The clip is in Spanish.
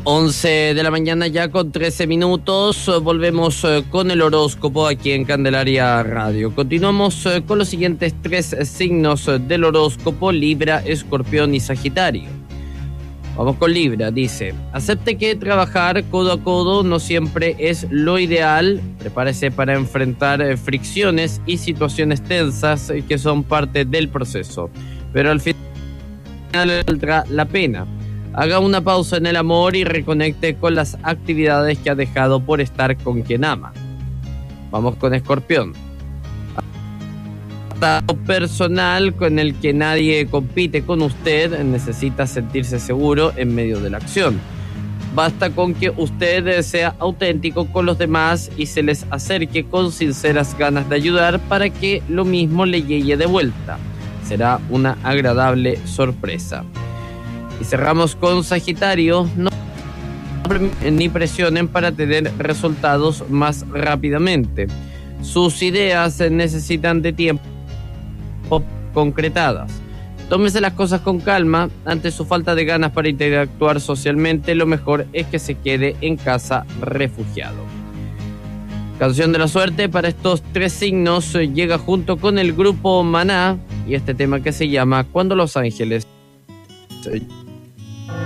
11 de la mañana ya con 13 minutos, volvemos con el horóscopo aquí en Candelaria Radio. Continuamos con los siguientes 3 signos del horóscopo: Libra, Escorpión y Sagitario. Vamos con Libra, dice: acepte que trabajar codo a codo no siempre es lo ideal, prepárese para enfrentar fricciones y situaciones tensas que son parte del proceso, pero al final valdrá la pena. Haga una pausa en el amor y reconecte con las actividades que ha dejado por estar con quien ama. Vamos con Escorpión. Personal con el que nadie compite con usted, necesita sentirse seguro en medio de la acción. Basta con que usted sea auténtico con los demás y se les acerque con sinceras ganas de ayudar para que lo mismo le llegue de vuelta. Será una agradable sorpresa. Y cerramos con Sagitario. No ni presionen para tener resultados más rápidamente. Sus ideas necesitan de tiempo concretadas. Tómese las cosas con calma. Ante su falta de ganas para interactuar socialmente, lo mejor es que se quede en casa refugiado. Canción de la suerte para estos 3 signos llega junto con el grupo Maná y este tema que se llama Cuando los ángeles